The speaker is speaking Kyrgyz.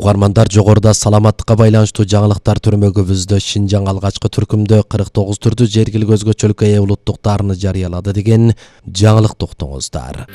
Угармандар жогоруда саламаттыкка байланыштуу жаңылыктар түрмөгүбүздө Шинжаң алгачкы түркүмдө 49 түрдүү жергилик өзгөчөлүккө ээ улуттук дарыны жарыялады деген жаңылык токтоңуздар.